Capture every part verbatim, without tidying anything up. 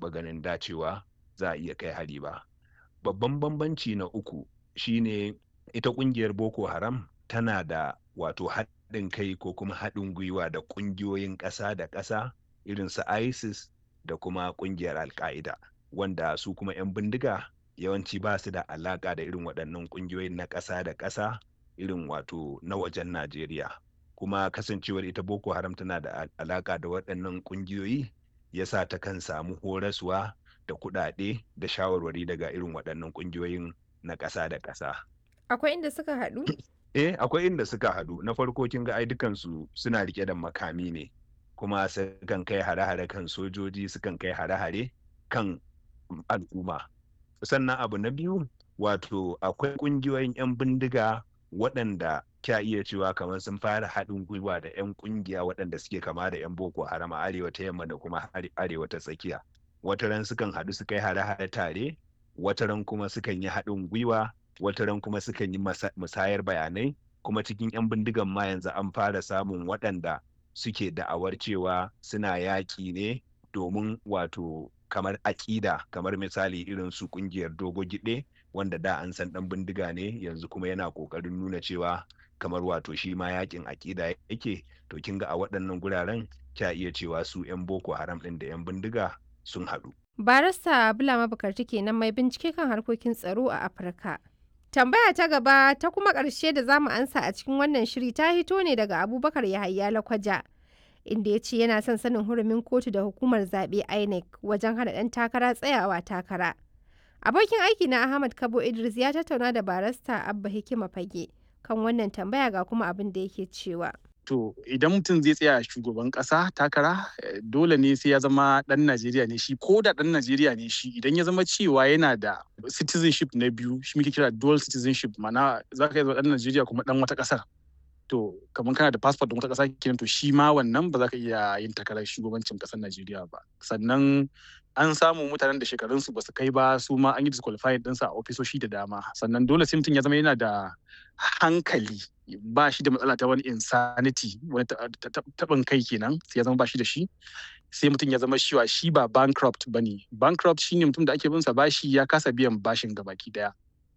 taɓa ganin dacewa za a iya kai hari ba. Babban bambanci na uku shine ita ƙungiyar Boko Haram tana da wato haɗin kai ko kuma haɗin gwiwa da ƙungiyoyin ƙasa da ƙasa irin su ISIS da kuma ƙungiyar Al-Qaida, wanda su kuma 'yan bindiga yawanci ba su da alaƙa da irin waɗannan ƙungiyoyin na ƙasa da ƙasa irin wato na wajen Najeriya. Kuma kasancewar ita Boko Haram tana da alaƙa da waɗannan ƙungiyoyi yasa takan samu horaswa da kuɗaɗe da shawarwari daga irin waɗannan ƙungiyoyin na ƙasa da ƙasa. Akwai inda suka haɗu? Eh, akwai inda suka haɗu. Na farko kin ga ai dukansu suna riƙe da makami ne, kuma sukan kai hare-hare kan sojoji, sukan kai hare-hare kan al'umma. Sannan abu na biyu, wato akwai ƙungiyoyin 'yan bindiga waɗanda kya iya cewa kamar sun fara haɗin gwiwa da 'yan ƙungiya waɗanda suke kama da 'yan Boko Haram a arewa ta yamma da kuma arewa ta tsakiya. Wataran sukan haɗu su kai hare-hare tare, wataran kuma sukan yi haɗin gwiwa, wataran kuma sukan yi musayar bayanai, kuma cikin 'yan bindigan ma yanzu an fara samun waɗanda suke da'awar cewa suna yaƙi ne domin wato kamar aƙida, kamar misali irin su ƙungiyar Dogo Giɗe wanda da an san ɗan bindiga ne yanzu kuma yana ƙoƙarin nuna cewa kamar wato shi ma yaƙin aƙida yake. To kin ga a waɗannan guraren kya iya cewa su 'yan Boko Haram ɗin da 'yan bindiga sun haɗu. Barista Bulama Bukarti kenan mai bincike kan harkokin tsaro a Afirka. Tambaya ta gaba ta kuma ƙarshe da za mu ansa a cikin wannan shiri ta hito ne daga Abubakar Yahaya Lakwaja, inda ya ce yana son sanin hurumin kotu da hukumar zaɓe I N E C wajen hana ɗan takara tsayawa takara. Abokin aiki na Ahmad Kabo Idris ya tattauna da barista Abba Hikima Fage kan wannan tambaya ga kuma abin da yake cewa. To idan mutum zai tsaya shugaban ƙasa takara dole ne sai ya zama ɗan Najeriya ne shi, ko da ɗan Najeriya ne shi idan ya zama cewa yana da citizenship na biyu, shi muke kira dual citizenship, ma'ana za ka iya zama ɗan Najeriya kuma ɗan wata ƙasar. To kamar kana da passport ɗin wata ƙasa kenan, to shi ma wannan ba za ka iya yin takarar shugabancin ƙasar Najeriya ba. Sannan an samu mutanen da shekarunsu ba su kai ba su ma an yi disqualifying ɗinsa a ofisoshi da dama. Sannan dole sai mutum ya zama yana da hankali, ba shi da matsala ta wani insanity, wani taɓin kai kenan, sai ya zama ba shi da shi. Sai mutum ya zama shiwa shi ba bankrupt ba ne. Bankrupt shi ne mutum da ake binsa bashi ya kasa biyan bashin gabaki daya.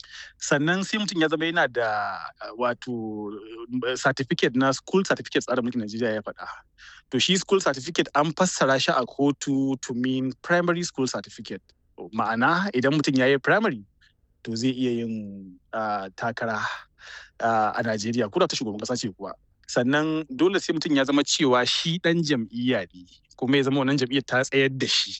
Sannan sai mutum ya zama yana da wato certificate na school certificate, tsarin mulkin Najeriya ya faɗa. To shi school certificate an fassara shi a kotu to mean primary school certificate. Ma'ana idan mutum ya yi primary to zai iya yin uh, takara uh, a Najeriya, ko da ta shugaban ƙasa ce kuwa. Sannan dole sai mutum ya zama cewa shi ɗan jam'iyya ne, kuma ya zama wannan jam'iyyar ta tsayar da shi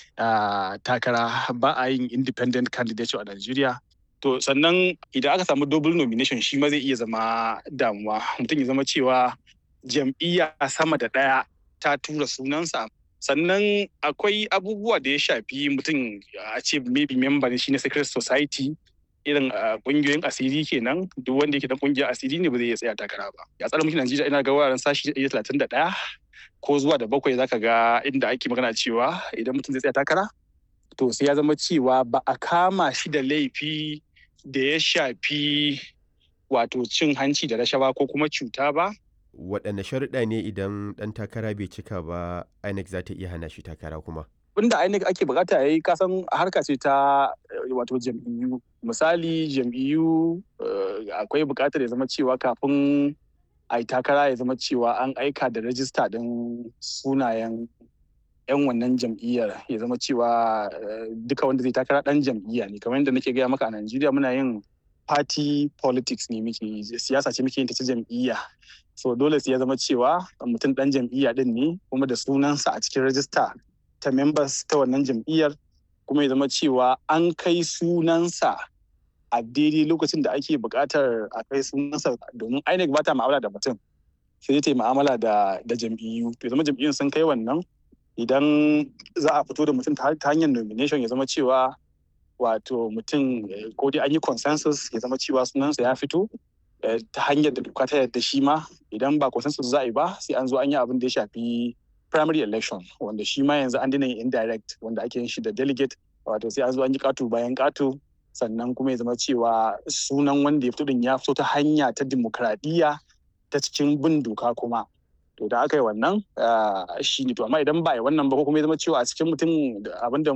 uh, takara. Ba a yin independent candidate a Najeriya. To sannan idan aka samu double nomination shi ma zai iya zama damuwa. Mutum ya zama cewa jam'iyya sama da ɗaya ta tura sunansa. Sannan akwai abubuwa da ya shafi mutum a ce maybe member ne shi na secret society, irin ƙungiyoyin asiri kenan. Duk wanda yake dan ƙungiyar asiri ne ba zai iya tsaya takara ba. Ya tsara mulkin Najeriya ina ga wuraren sashi ɗari talatin da ɗaya ko zuwa da bakwai zaka ga inda ake magana cewa idan mutum zai tsaya takara to sai ya zama cewa ba a kama shi da laifi da ya shafi wato cin hanci da rashawa ko kuma cuta ba. Waɗanne sharuɗa ne idan ɗan takara bai cika ba I N E C za ta iya hana shi takara kuma? Wanda I N E C ake bukata ya yi, kasan harka ce ta wato jam'iyyu. Misali jam'iyyu akwai bukatar ya zama cewa kafin a yi takara ya zama cewa an aika da rajista ɗin sunayen 'yan wannan jam'iyyar, ya zama cewa duka wanda zai takara ɗan jam'iyya ne. Kamar yadda nake gaya maka a Najeriya muna yin party politics ne, muke siyasa ce muke yin ta ta jam'iyya. So dole sai ya zama cewa mutum ɗan jam'iyya ɗin ne kuma da sunansa a cikin rajista ta members ta wannan jam'iyyar, kuma ya zama cewa an kai sunansa a daidai lokacin da ake buƙatar a kai sunansa, domin I N E C ba ta ma'amala da mutum, sai ta yi ma'amala da da jam'iyyu. To ya zama jam'iyyun sun kai wannan. Idan za a fito da mutum ta hanyar nomination ya zama cewa wato mutum ko dai an yi consensus ya zama cewa sunansa ya fito ta hanyar da doka ta yadda shi ma. Idan ba consensus za a yi ba sai an zo an yi abin da ya shafi primary election, wanda shi ma yanzu an daina yin indirect, wanda ake yin shi da delegate, wato sai an zo an yi ƙato bayan ƙato. Sannan kuma ya zama cewa sunan wanda ya fito din ya fito ta hanya ta dimokuraɗiyya ta cikin bin doka kuma. To da aka yi wannan shi ne. To amma idan ba a yi wannan ba ko kuma ya zama cewa a cikin mutum abin da